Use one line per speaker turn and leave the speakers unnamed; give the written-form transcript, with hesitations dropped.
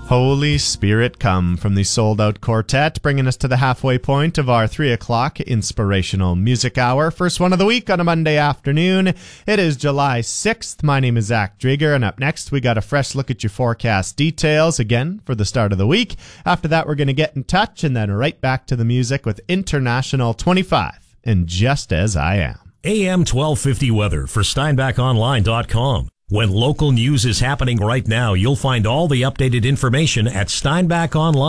Holy Spirit Come from the Sold Out Quartet, bringing us to the halfway point of our 3 o'clock inspirational music hour. First one of the week on a Monday afternoon. It is July 6th. My name is Zach Drieger, and up next we got a fresh look at your forecast details again for the start of the week. After that, we're going to get in touch and then right back to the music with International 25 and Just As I Am.
AM 1250 weather for SteinbachOnline.com. When local news is happening right now, you'll find all the updated information at Steinbach Online.